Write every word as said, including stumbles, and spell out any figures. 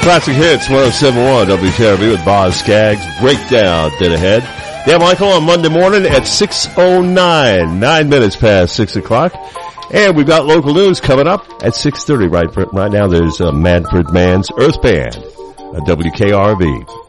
Classic Hits, one oh seven point one W K R B with Boz Scaggs. Breakdown dead ahead. Dan Michael on Monday morning at six oh nine, nine minutes past six o'clock. And we've got local news coming up at six thirty. Right, right now there's uh, Manfred Mann's Earth Band at W K R B.